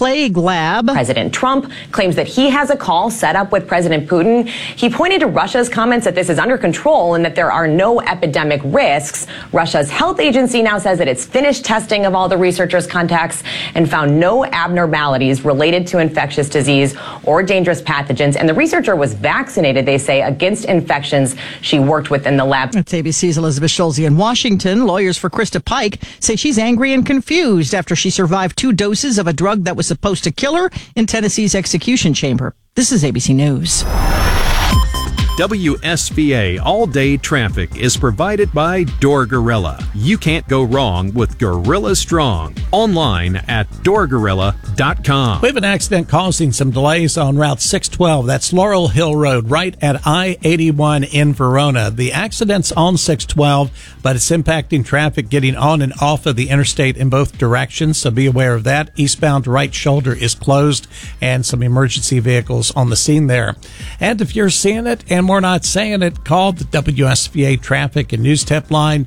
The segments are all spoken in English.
plague lab. President Trump claims that he has a call set up with President Putin. He pointed to Russia's comments that this is under control and that there are no epidemic risks. Russia's health agency now says that it's finished testing of all the researchers' contacts and found no abnormalities related to infectious disease or dangerous pathogens. And the researcher was vaccinated, they say, against infections she worked with in the lab. That's ABC's Elizabeth Schulze in Washington. Lawyers for Krista Pike say she's angry and confused after she survived 2 doses of a drug that was supposed to kill her in Tennessee's execution chamber. This is ABC News. WSVA All-Day Traffic is provided by Door Gorilla. You can't go wrong with Gorilla Strong. Online at doorgorilla.com. We have an accident causing some delays on Route 612. That's Laurel Hill Road, right at I-81 in Verona. The accident's on 612, but it's impacting traffic getting on and off of the interstate in both directions, so be aware of that. Eastbound right shoulder is closed, and some emergency vehicles on the scene there. And if you're seeing it and we're not saying it, call the WSVA Traffic and News Tip line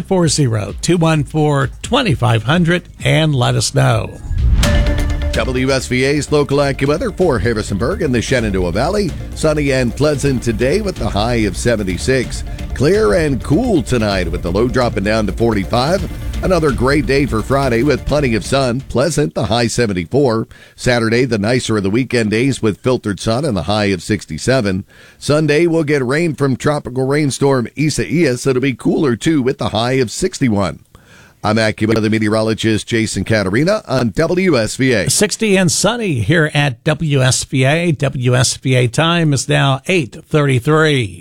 540-214-2500 and let us know. WSVA's local AccuWeather for Harrisonburg and the Shenandoah Valley. Sunny and pleasant today with the high of 76. Clear and cool tonight with the low dropping down to 45. Another great day for Friday with plenty of sun. Pleasant, the high 74. Saturday, the nicer of the weekend days with filtered sun and the high of 67. Sunday, we'll get rain from tropical rainstorm Isaias. It'll be cooler, too, with the high of 61. I'm AccuWeather meteorologist Jason Caterina on WSVA. 60 and sunny here at WSVA. WSVA time is now 8:33.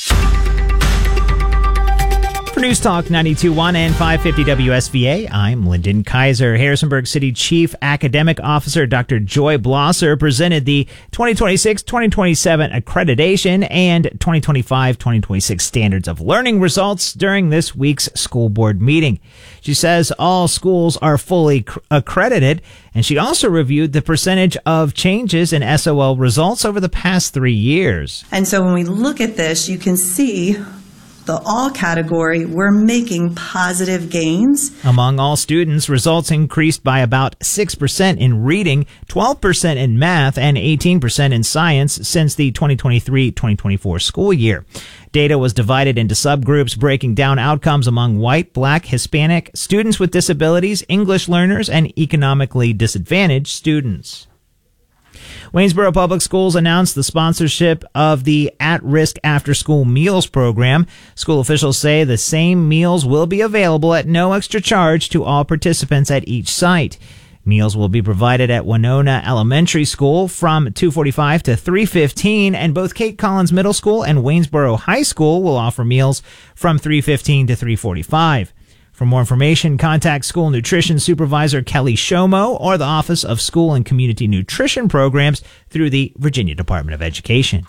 For News Talk 92.1 and 550 WSVA, I'm Lyndon Kaiser. Harrisonburg City Chief Academic Officer Dr. Joy Blosser presented the 2026-2027 accreditation and 2025-2026 standards of learning results during this week's school board meeting. She says all schools are fully accredited, and she also reviewed the percentage of changes in SOL results over the past 3 years. And so when we look at this, you can see the all category, we're making positive gains. Among all students, results increased by about 6% in reading, 12% in math, and 18% in science since the 2023-2024 school year. Data was divided into subgroups, breaking down outcomes among white, black, Hispanic, students with disabilities, English learners, and economically disadvantaged students. Waynesboro Public Schools announced the sponsorship of the At-Risk After-School Meals program. School officials say the same meals will be available at no extra charge to all participants at each site. Meals will be provided at Winona Elementary School from 2:45 to 3:15, and both Kate Collins Middle School and Waynesboro High School will offer meals from 3:15 to 3:45. For more information, contact School Nutrition Supervisor Kelly Shomo or the Office of School and Community Nutrition Programs through the Virginia Department of Education.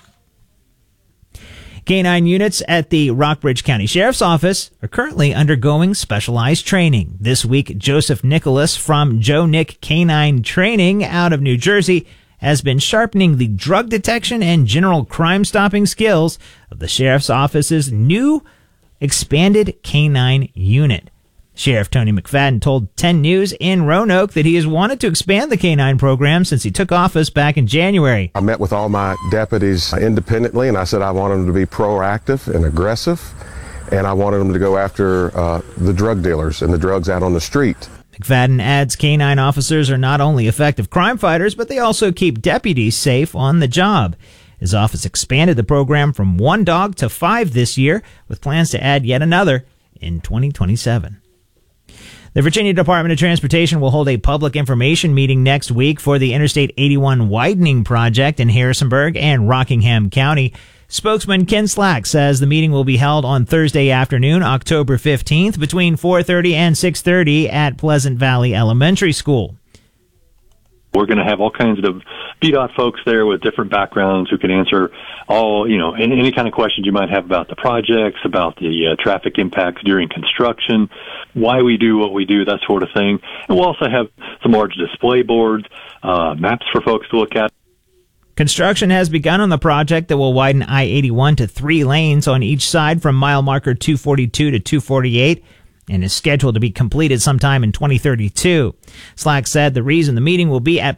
K-9 units at the Rockbridge County Sheriff's Office are currently undergoing specialized training. This week, Joseph Nicholas from Joe Nick K-9 Training out of New Jersey has been sharpening the drug detection and general crime stopping skills of the Sheriff's Office's new expanded K-9 unit. Sheriff Tony McFadden told 10 News in Roanoke that he has wanted to expand the K-9 program since he took office back in January. I met with all my deputies independently, and I said I wanted them to be proactive and aggressive, and I wanted them to go after the drug dealers and the drugs out on the street. McFadden adds K-9 officers are not only effective crime fighters, but they also keep deputies safe on the job. His office expanded the program from 1 dog to 5 this year, with plans to add yet another in 2027. The Virginia Department of Transportation will hold a public information meeting next week for the Interstate 81 widening project in Harrisonburg and Rockingham County. Spokesman Ken Slack says the meeting will be held on Thursday afternoon, October 15th, between 4:30 and 6:30 at Pleasant Valley Elementary School. We're going to have all kinds of VDOT folks there with different backgrounds who can answer all, any kind of questions you might have about the projects, about the traffic impacts during construction, why we do what we do, that sort of thing. And we'll also have some large display boards, maps for folks to look at. Construction has begun on the project that will widen I-81 to 3 lanes on each side from mile marker 242 to 248. And is scheduled to be completed sometime in 2032. Slack said the reason the meeting will be at